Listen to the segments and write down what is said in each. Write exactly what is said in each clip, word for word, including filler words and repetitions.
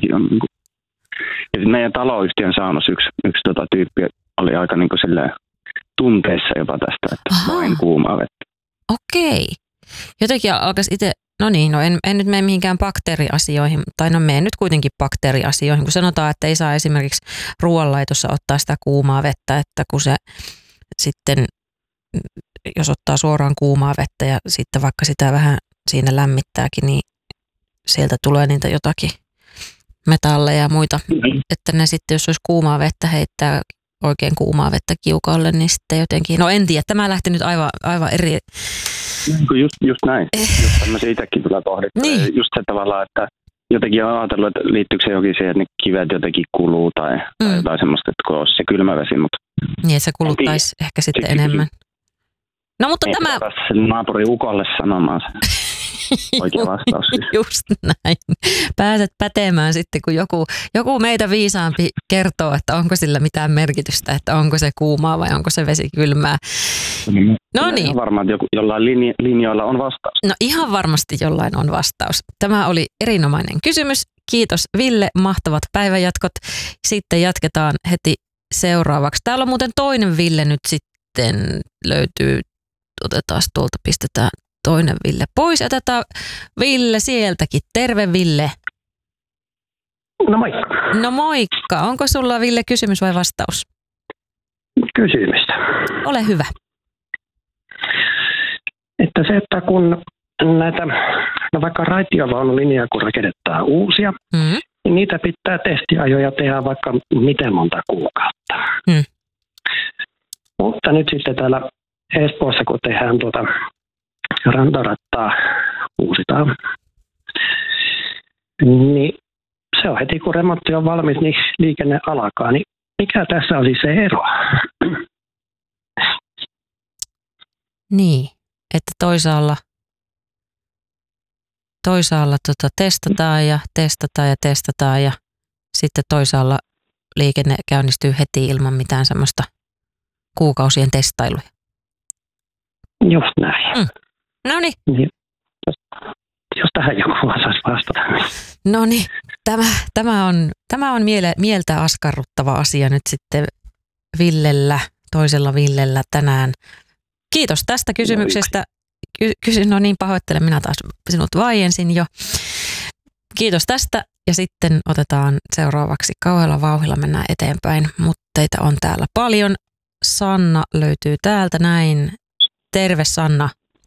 sekin on niin kuin. Ja sitten meidän taloyhtiön saanossa yksi, yksi tota, tyyppi oli aika niin kuin silleen tunteissa jopa tästä, että Aha. vain kuumaa vettä. Okei. Jotenkin alkaisi itse, no niin, no en, en nyt mene mihinkään bakteeriasioihin, tai no mene nyt kuitenkin bakteeriasioihin, kun sanotaan, että ei saa esimerkiksi ruoanlaitossa ottaa sitä kuumaa vettä, että kun se sitten, jos ottaa suoraan kuumaa vettä ja sitten vaikka sitä vähän siinä lämmittääkin, niin sieltä tulee niitä jotakin metalleja ja muita, mm-hmm. että ne sitten, jos olisi kuumaa vettä heittää oikein kuumaa vettä kiukaalle, niin sitten jotenkin, no en tiedä, tämä lähti nyt aivan, aivan eri. Just, just näin, eh. just tämmöisiä itsekin tulee pohdittua. Niin. Just se tavallaan, että jotenkin on ajatellut, että liittyykö se jokin siihen, että ne kivet jotenkin kuluu tai, mm. tai jotain semmoista, että kun olisi se kylmä vesi, mutta niin, että se kuluttaisi ehkä sitten se, enemmän. No mutta ei tämä naapuri ukolle sanomaan se. Oikea vastaus. Just näin. Pääset pätemään sitten, kun joku, joku meitä viisaampi kertoo, että onko sillä mitään merkitystä, että onko se kuumaa vai onko se vesi kylmää. No niin. Varmaan, että joku, jollain linja, linjoilla on vastaus. No ihan varmasti jollain on vastaus. Tämä oli erinomainen kysymys. Kiitos Ville, mahtavat päivänjatkot. Sitten jatketaan heti seuraavaksi. Täällä on muuten toinen Ville nyt sitten löytyy. Otetaan tuolta, pistetään toinen Ville pois. Otetaan Ville sieltäkin. Terve Ville. No moikka. No moikka. Onko sulla Ville kysymys vai vastaus? Kysymystä. Ole hyvä. Että se, että kun näitä, no vaikka raitiovaunulinjaa kun rakennetaan uusia, mm. niin niitä pitää testiajoja tehdä vaikka miten monta kuukautta. Mm. Mutta nyt sitten täällä Espoossa, kun tehdään tuota rantarattaa, uusitaan, niin se on heti kun remontti on valmis, niin liikenne alkaa. Niin mikä tässä olisi se ero? Niin, että toisaalla, toisaalla tota testataan ja testataan ja testataan ja sitten toisaalla liikenne käynnistyy heti ilman mitään semmoista kuukausien testailuja. Just näin. Mm. No niin. Jos tähän joku osaisi vastata. No niin, tämä, tämä on, tämä on miele, mieltä askarruttava asia nyt sitten Villellä, toisella Villellä tänään. Kiitos tästä kysymyksestä. Ky- kysy, no niin, pahoittelen, minä taas sinut vaiensin jo. Kiitos tästä ja sitten otetaan seuraavaksi kauhealla vauhdilla mennään eteenpäin, mutta teitä on täällä paljon. Sanna löytyy täältä näin. Terve Sanna.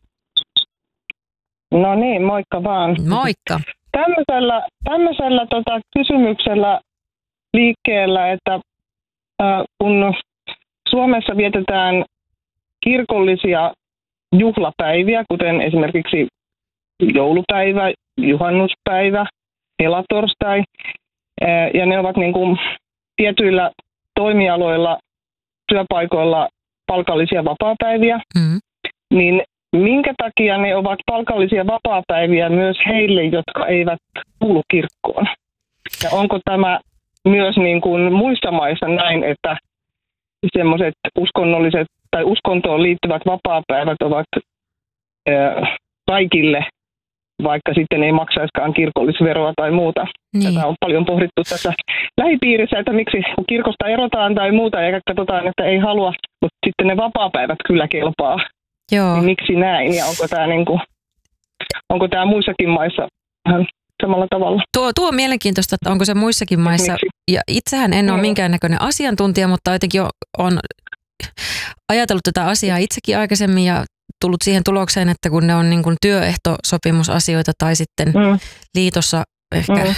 No niin, moikka vaan. Moikka. Tämmöisellä, tämmöisellä tota, kysymyksellä liikkeellä, että äh, kun Suomessa vietetään kirkollisia juhlapäiviä, kuten esimerkiksi joulupäivä, juhannuspäivä, helatorstai, äh, ja ne ovat niin kuin tietyillä toimialoilla, työpaikoilla palkallisia vapaapäiviä, mm. niin minkä takia ne ovat palkallisia vapaapäiviä myös heille, jotka eivät kuulu kirkkoon? Ja onko tämä myös niin kuin muissa maissa näin, että semmoiset uskonnolliset tai uskontoon liittyvät vapaapäivät ovat äh, kaikille, vaikka sitten ei maksaiskaan kirkollisveroa tai muuta? Niin. Tätä on paljon pohdittu tässä lähipiirissä, että miksi kun kirkosta erotaan tai muuta ja katsotaan, että ei halua, mutta sitten ne vapaapäivät kyllä kelpaa. Joo. Niin miksi näin ja onko tämä niinku, onko tämä muissakin maissa ihan samalla tavalla? Tuo, tuo on mielenkiintoista, että onko se muissakin maissa. Miksi? Ja itsehän en ole minkäännäköinen asiantuntija, mutta jotenkin on ajatellut tätä asiaa itsekin aikaisemmin ja tullut siihen tulokseen, että kun ne on niin kuin työehtosopimusasioita tai sitten mm. liitossa ehkä mm.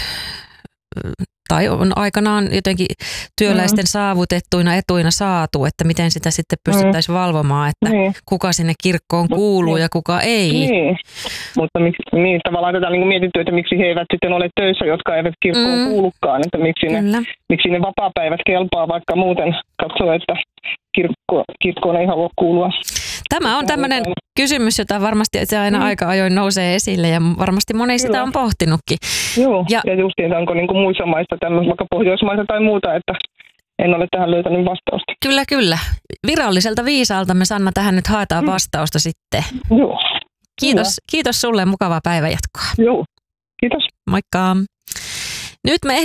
tai on aikanaan jotenkin työläisten mm. saavutettuina etuina saatu, että miten sitä sitten pystyttäisiin mm. valvomaan, että niin. kuka sinne kirkkoon kuuluu niin. ja kuka ei. Niin, mutta miksi, niin, tavallaan tätä on niin mietitty, että miksi he eivät sitten ole töissä, jotka eivät kirkkoon mm. kuulukaan, että miksi ne, miksi ne vapaapäivät kelpaa, vaikka muuten katsoo, että kirkko, kirkkoon ei halua kuulua. Tämä on tämmöinen kysymys, jota varmasti se aina mm. aika ajoin nousee esille ja varmasti moni sitä on pohtinutkin. Joo, ja, ja justiin, onko niin kuin muissa maissa tämmöistä, vaikka Pohjoismaissa tai muuta, että en ole tähän löytänyt vastausta. Kyllä, kyllä. Viralliselta viisaalta me Sanna tähän nyt haetaan mm. vastausta sitten. Joo. Kiitos, kiitos sulle, mukavaa päivänjatkoa. Joo, kiitos. Moikka. Nyt me